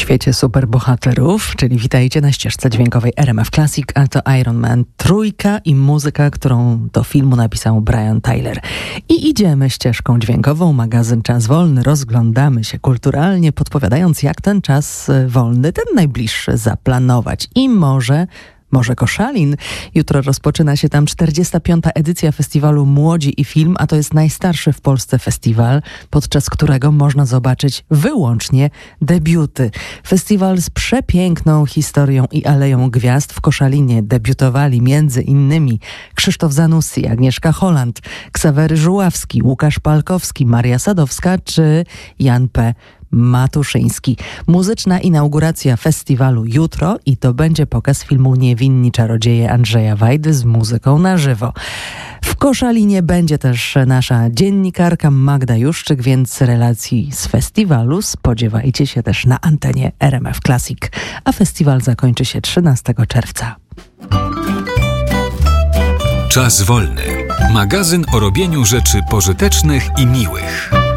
świecie superbohaterów, czyli witajcie na ścieżce dźwiękowej RMF Classic, a to Iron Man 3 i muzyka, którą do filmu napisał Brian Tyler. I idziemy ścieżką dźwiękową, magazyn Czas Wolny, rozglądamy się kulturalnie, podpowiadając, jak ten czas wolny, ten najbliższy, zaplanować. I może Koszalin. Jutro rozpoczyna się tam 45. edycja festiwalu Młodzi i Film, a to jest najstarszy w Polsce festiwal, podczas którego można zobaczyć wyłącznie debiuty. Festiwal z przepiękną historią i aleją gwiazd. W Koszalinie debiutowali między innymi Krzysztof Zanussi, Agnieszka Holland, Ksawery Żuławski, Łukasz Palkowski, Maria Sadowska czy Jan P. Matuszyński. Muzyczna inauguracja festiwalu jutro i to będzie pokaz filmu Niewinni Czarodzieje Andrzeja Wajdy z muzyką na żywo. W Koszalinie będzie też nasza dziennikarka Magda Juszczyk, więc relacji z festiwalu spodziewajcie się też na antenie RMF Classic, a festiwal zakończy się 13 czerwca. Czas wolny. Magazyn o robieniu rzeczy pożytecznych i miłych.